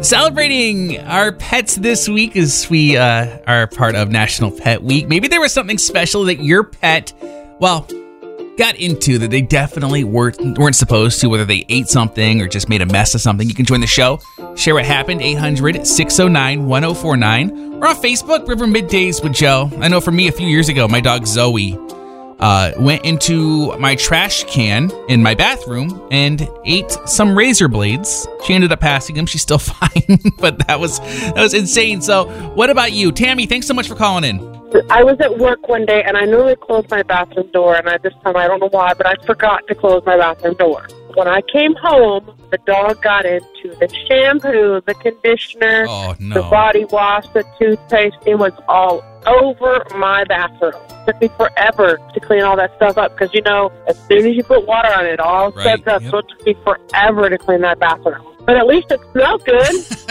Celebrating our pets this week as we are part of National Pet Week. Maybe there was something special that your pet, got into that they definitely weren't supposed to, whether they ate something or just made a mess of something. You can join the show. Share what happened, 800-609-1049. Or on Facebook, River Middays with Joe. I know for me, a few years ago, my dog Zoe went into my trash can in my bathroom and ate some razor blades. She ended up passing them. She's still fine, but that was insane. So what about you? Tammy, thanks so much for calling in. I was at work one day, and I normally close my bathroom door, and this time, I don't know why, but I forgot to close my bathroom door. When I came home, the dog got into the shampoo, the conditioner, the body wash, the toothpaste. It was all over my bathroom. It took me forever to clean all that stuff up because, as soon as you put water on it, all suds up. Yep. So it took me forever to clean that bathroom. But at least it smells good.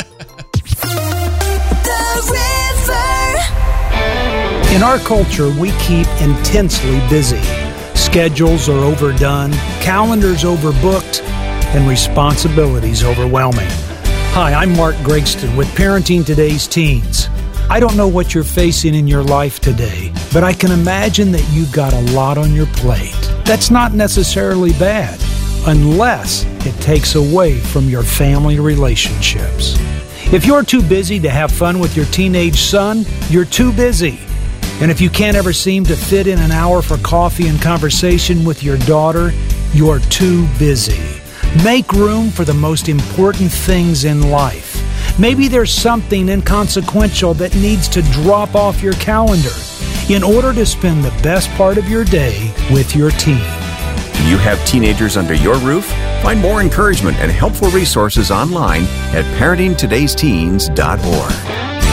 The River. In our culture, we keep intensely busy. Schedules are overdone, calendars overbooked, and responsibilities overwhelming. Hi, I'm Mark Gregston with Parenting Today's Teens. I don't know what you're facing in your life today, but I can imagine that you've got a lot on your plate. That's not necessarily bad, unless it takes away from your family relationships. If you're too busy to have fun with your teenage son, you're too busy. And if you can't ever seem to fit in an hour for coffee and conversation with your daughter, you're too busy. Make room for the most important things in life. Maybe there's something inconsequential that needs to drop off your calendar in order to spend the best part of your day with your teen. Do you have teenagers under your roof? Find more encouragement and helpful resources online at parentingtodaysteens.org.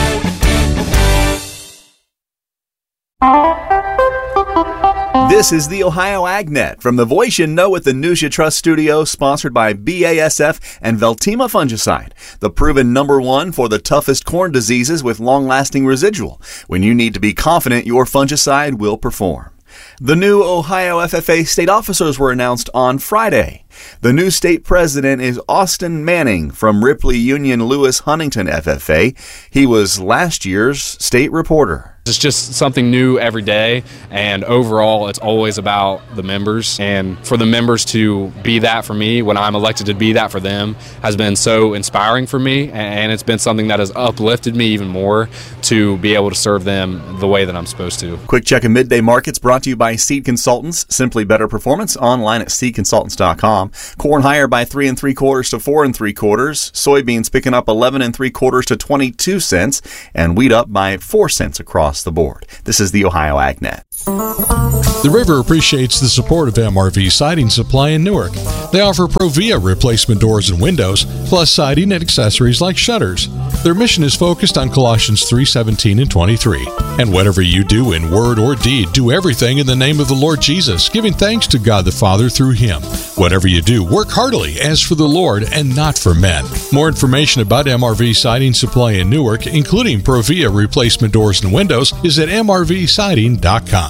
This is the Ohio AgNet from the voice you know at the News You Trust studio, sponsored by BASF and Veltima Fungicide, the proven #1 for the toughest corn diseases with long-lasting residual, when you need to be confident your fungicide will perform. The new Ohio FFA state officers were announced on Friday. The new state president is Austin Manning from Ripley Union Lewis Huntington FFA. He was last year's state reporter. It's just something new every day, and overall it's always about the members, and for the members to be that for me when I'm elected to be that for them has been so inspiring for me, and it's been something that has uplifted me even more to be able to serve them the way that I'm supposed to. Quick check of midday markets brought to you by Seed Consultants. Simply better performance online at seedconsultants.com. Corn higher by 3 3/4 to 4 3/4. Soybeans picking up 11 3/4 to 22 cents, and wheat up by 4 cents across the board. This is the Ohio AgNet. The River appreciates the support of MRV Siding Supply in Newark. They offer Provia replacement doors and windows, plus siding and accessories like shutters. Their mission is focused on Colossians 3:17 and 23. And whatever you do in word or deed, do everything in the name of the Lord Jesus, giving thanks to God the Father through Him. Whatever you do, work heartily as for the Lord and not for men. More information about MRV Siding Supply in Newark, including Provia replacement doors and windows, is at mrvsiding.com.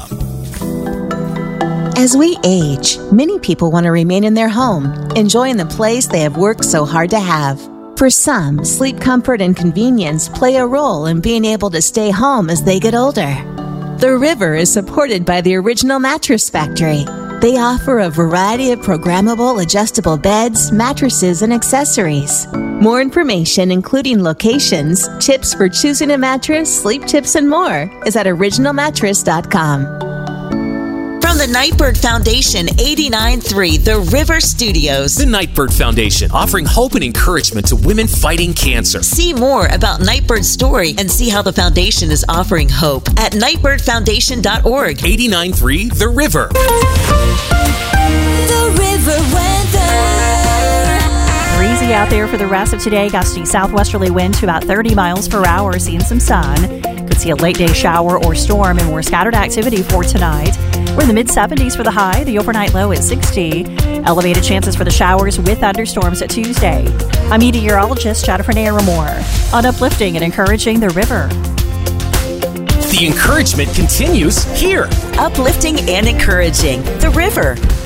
As we age, many people want to remain in their home, enjoying the place they have worked so hard to have. For some, sleep comfort and convenience play a role in being able to stay home as they get older. The River is supported by the Original Mattress Factory. They offer a variety of programmable adjustable beds, mattresses, and accessories. More information, including locations, tips for choosing a mattress, sleep tips, and more, is at originalmattress.com. From the Nightbird Foundation, 89.3 The River Studios. The Nightbird Foundation, offering hope and encouragement to women fighting cancer. See more about Nightbird's story and see how the foundation is offering hope at nightbirdfoundation.org. 89.3 The River. The River weather. Breezy out there for the rest of today. Gusty southwesterly wind to about 30 miles per hour, seeing some sun. Could see a late day shower or storm and more scattered activity for tonight. We're in the mid-70s for the high, the overnight low at 60. Elevated chances for the showers with thunderstorms at Tuesday. I'm meteorologist Jennifer Naramore on Uplifting and Encouraging the River. The encouragement continues here. Uplifting and encouraging the River.